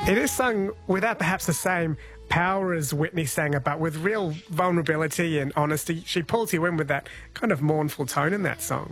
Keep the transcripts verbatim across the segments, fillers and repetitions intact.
It is sung without perhaps the same power as Whitney sang it, but with real vulnerability and honesty. She pulls you in with that kind of mournful tone in that song.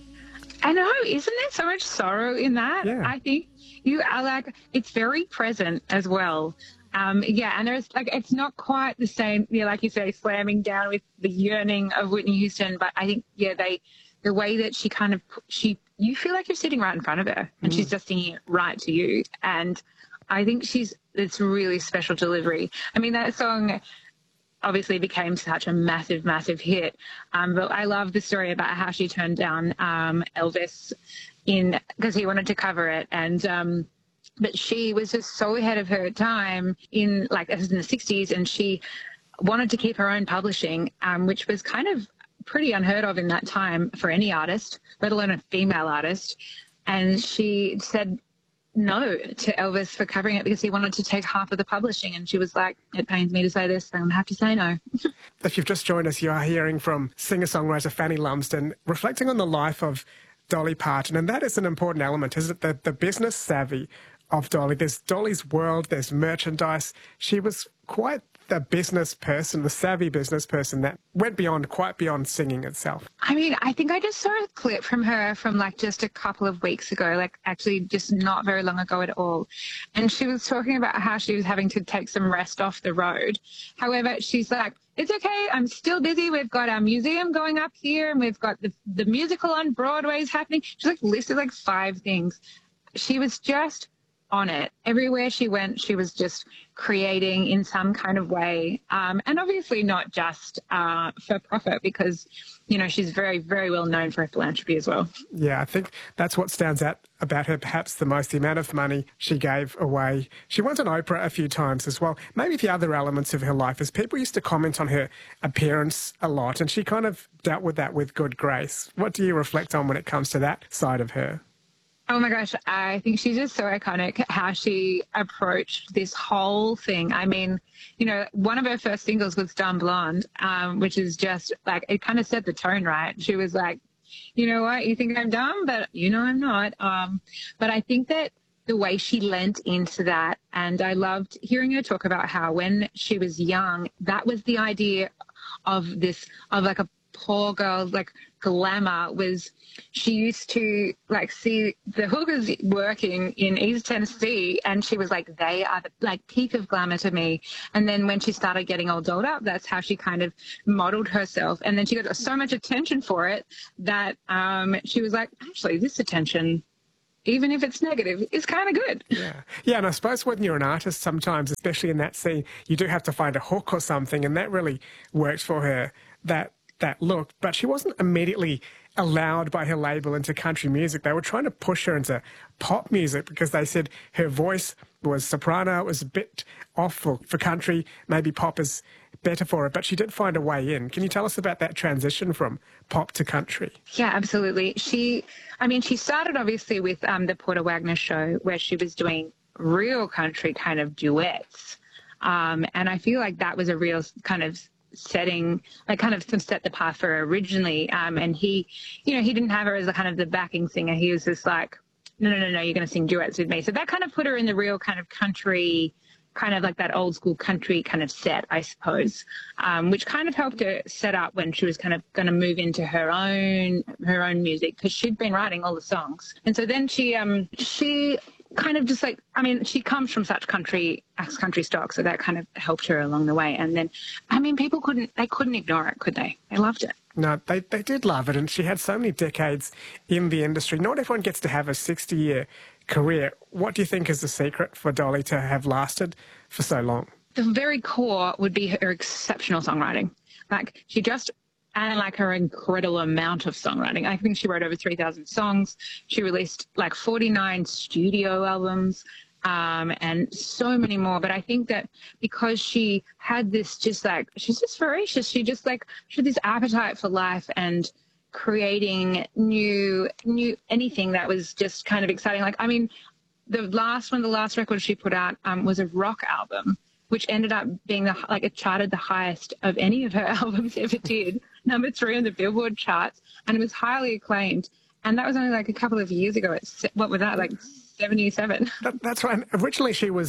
I know, isn't there so much sorrow in that? Yeah. I think you are like, it's very present as well. Um, yeah, and there's like, it's not quite the same, yeah, like you say, slamming down with the yearning of Whitney Houston, but I think, yeah, they, the way that she kind of, she, you feel like you're sitting right in front of her and mm. she's just singing it right to you. And I think she's, it's really special delivery. I mean, that song obviously became such a massive, massive hit. Um, but I love the story about how she turned down um, Elvis in because he wanted to cover it. And um, but she was just so ahead of her time in like in the sixties, and she wanted to keep her own publishing, um, which was kind of pretty unheard of in that time for any artist, let alone a female artist. And she said no to Elvis for covering it because he wanted to take half of the publishing. And she was like, it pains me to say this, I'm going to have to say no. If you've just joined us, you are hearing from singer-songwriter Fanny Lumsden, reflecting on the life of Dolly Parton. And that is an important element, isn't it? The, the business savvy of Dolly. There's Dolly's world, there's merchandise. She was quite the business person, the savvy business person that went beyond, quite beyond singing itself. I mean, I think I just saw a clip from her from like just a couple of weeks ago, like actually just not very long ago at all. And she was talking about how she was having to take some rest off the road. However, she's like, it's okay, I'm still busy. We've got our museum going up here and we've got the, the musical on Broadway is happening. She's like listed like five things. She was just on it. Everywhere she went, she was just creating in some kind of way. Um, and obviously not just uh, for profit because, you know, she's very, very well known for her philanthropy as well. Yeah, I think that's what stands out about her perhaps the most, the amount of money she gave away. She went on Oprah a few times as well. Maybe the other elements of her life is people used to comment on her appearance a lot, and she kind of dealt with that with good grace. What do you reflect on when it comes to that side of her? Oh my gosh, I think she's just so iconic how she approached this whole thing. I mean, you know, one of her first singles was Dumb Blonde, um, which is just like, it kind of set the tone, right? She was like, you know what, you think I'm dumb, but you know I'm not. Um, but I think that the way she lent into that, and I loved hearing her talk about how when she was young, that was the idea of this, of like a poor girl, like glamour was, she used to like see the hookers working in East Tennessee and she was like, they are the like peak of glamour to me. And then when she started getting all dolled up, that's how she kind of modeled herself. And then she got so much attention for it that um, she was like, actually, this attention, even if it's negative, is kind of good. Yeah. Yeah, and I suppose when you're an artist, sometimes, especially in that scene, you do have to find a hook or something, and that really worked for her, that that look. But she wasn't immediately allowed by her label into country music. They were trying to push her into pop music because they said her voice was soprano, it was a bit off for, for country, maybe pop is better for her, but she did find a way in. Can you tell us about that transition from pop to country? Yeah, absolutely. She, I mean, she started obviously with um, the Porter Wagner show where she was doing real country kind of duets. Um, and I feel like that was a real kind of setting, like kind of set the path for her originally. Um, and he, you know, he didn't have her as a kind of the backing singer. He was just like, no, no, no, no, you're going to sing duets with me. So that kind of put her in the real kind of country, kind of like that old school country kind of set, I suppose, um, which kind of helped her set up when she was kind of going to move into her own, her own music because she'd been writing all the songs. And so then she, um, she, kind of just like, I mean, she comes from such country, ex-country stock, so that kind of helped her along the way. And then, I mean, people couldn't, they couldn't ignore it, could they? They loved it. No, they, they did love it, and she had so many decades in the industry. Not everyone gets to have a sixty-year career. What do you think is the secret for Dolly to have lasted for so long? The very core would be her exceptional songwriting. Like, she just... and like her incredible amount of songwriting. I think she wrote over three thousand songs. She released like forty-nine studio albums um, and so many more. But I think that because she had this just like, she's just voracious. She just like, she had this appetite for life and creating new, new, anything that was just kind of exciting. Like, I mean, the last one, the last record she put out um, was a rock album, which ended up being the, like it charted the highest of any of her albums ever did, number three on the Billboard charts, and it was highly acclaimed. And that was only like a couple of years ago. It's, what was that, like seventy-seven? That, that's right. Originally she was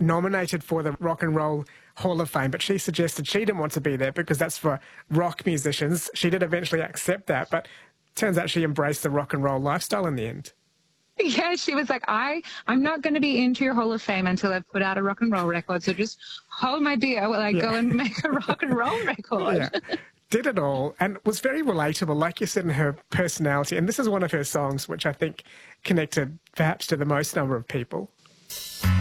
nominated for the Rock and Roll Hall of Fame, but she suggested she didn't want to be there because that's for rock musicians. She did eventually accept that, but turns out she embraced the rock and roll lifestyle in the end. Yeah, she was like, I, I'm not going to be into your Hall of Fame until I've put out a rock and roll record. So just hold my beer while I yeah. go and make a rock and roll record. Yeah. Did it all and was very relatable, like you said, in her personality. And this is one of her songs which I think connected perhaps to the most number of people.